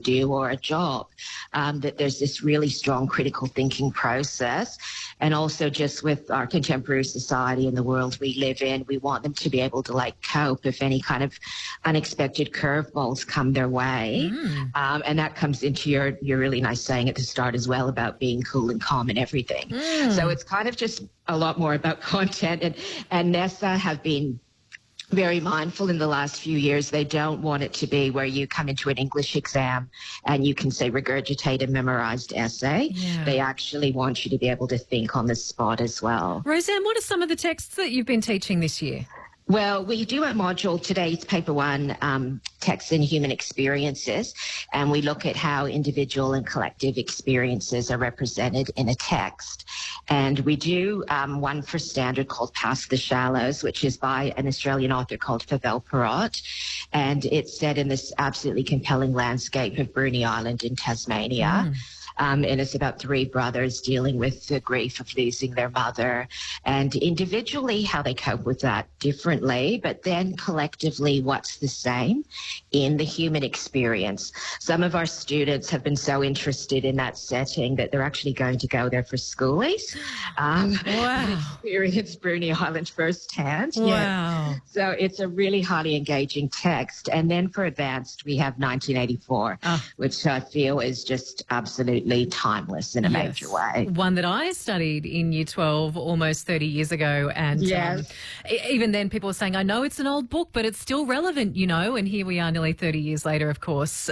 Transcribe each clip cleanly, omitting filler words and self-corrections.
do or a job, that there's this really strong critical thinking process. And also just with our contemporary society and the world we live in, we want them to be able to like cope if any kind of unexpected curveballs come their way. And that comes into your really nice saying at the start as well about being cool and calm and everything. So it's kind of just a lot more about content. And NESA have been very mindful in the last few years. They don't want it to be where you come into an English exam and you can say regurgitate a memorized essay. They actually want you to be able to think on the spot as well. Roseanne, what are some of the texts that you've been teaching this year? Well, we do a module today, it's paper 1, Text and Human Experiences, and we look at how individual and collective experiences are represented in a text. And we do one for standard called Past the Shallows, which is by an Australian author called Pavel Perrott, and it's set in this absolutely compelling landscape of Bruny Island in Tasmania. And it's about 3 brothers dealing with the grief of losing their mother, and individually how they cope with that differently, but then collectively what's the same in the human experience. Some of our students have been so interested in that setting that they're actually going to go there for schoolies. And experience Bruny Island firsthand. Wow. So it's a really highly engaging text. And then for advanced, we have 1984, which I feel is just absolutely timeless in a major way. One that I studied in Year 12 almost 30 years ago. And even then people were saying, I know it's an old book, but it's still relevant, you know, and here we are nearly 30 years later, of course.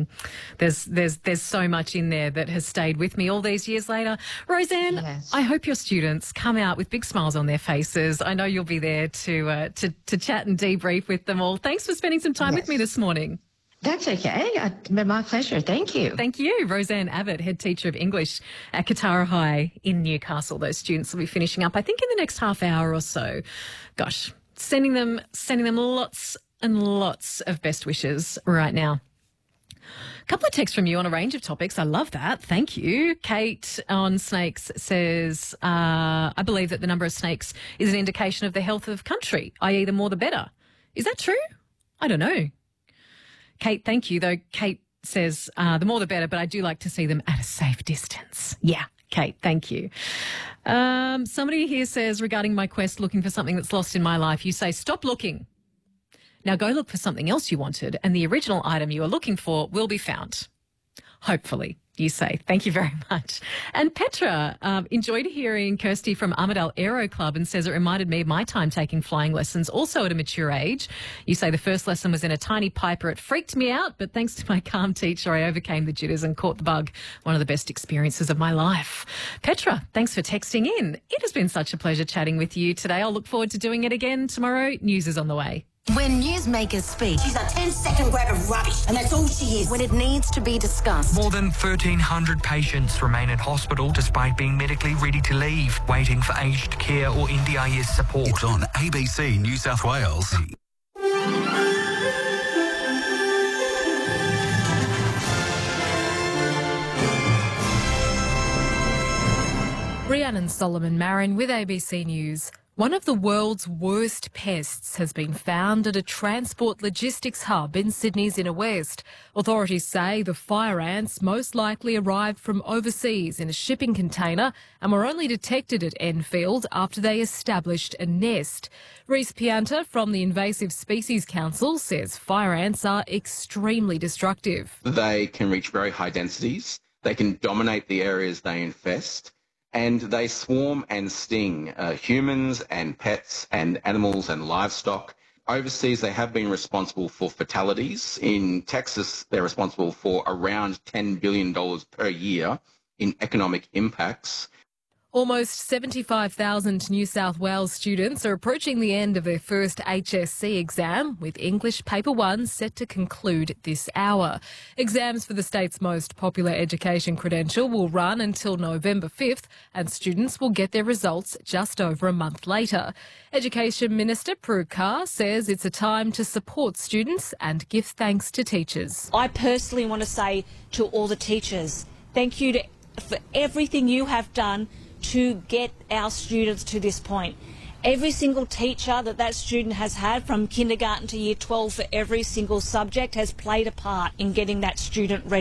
There's so much in there that has stayed with me all these years later. Roseanne, I hope your students come out with big smiles on their faces. I know you'll be there to chat and debrief with them all. Thanks for spending some time with me this morning. That's okay. My pleasure. Thank you. Thank you. Roseanne Abbott, head teacher of English at Kotara High in Newcastle. Those students will be finishing up, I think, in the next half hour or so. Gosh, sending them lots and lots of best wishes right now. A couple of texts from you on a range of topics. I love that. Thank you. Kate on snakes says, I believe that the number of snakes is an indication of the health of country, i.e. the more the better. Is that true? I don't know. Kate, thank you, though. Kate says the more the better, but I do like to see them at a safe distance. Yeah, Kate, thank you. Somebody here says, regarding my quest looking for something that's lost in my life, you say, stop looking. Now go look for something else you wanted, and the original item you are looking for will be found. Hopefully, you say. Thank you very much. And Petra enjoyed hearing Kirsty from Armidale Aero Club and says it reminded me of my time taking flying lessons, also at a mature age. You say the first lesson was in a tiny Piper. It freaked me out, but thanks to my calm teacher, I overcame the jitters and caught the bug. One of the best experiences of my life. Petra, thanks for texting in. It has been such a pleasure chatting with you today. I'll look forward to doing it again tomorrow. News is on the way. When newsmakers speak, she's a 10-second grab of rubbish, and that's all she is. When it needs to be discussed. More than 1,300 patients remain in hospital despite being medically ready to leave, waiting for aged care or NDIS support. It's on ABC New South Wales. Rhiannon Solomon-Marin with ABC News. One of the world's worst pests has been found at a transport logistics hub in Sydney's inner west. Authorities say the fire ants most likely arrived from overseas in a shipping container and were only detected at Enfield after they established a nest. Reece Pianta from the Invasive Species Council says fire ants are extremely destructive. They can reach very high densities. They can dominate the areas they infest. And they swarm and sting humans and pets and animals and livestock. Overseas, they have been responsible for fatalities. In Texas, they're responsible for around $10 billion per year in economic impacts. Almost 75,000 New South Wales students are approaching the end of their first HSC exam, with English Paper 1 set to conclude this hour. Exams for the state's most popular education credential will run until November 5th, and students will get their results just over a month later. Education Minister Prue Carr says it's a time to support students and give thanks to teachers. I personally want to say to all the teachers, thank you for everything you have done to get our students to this point. Every single teacher that student has had from kindergarten to year 12 for every single subject has played a part in getting that student ready.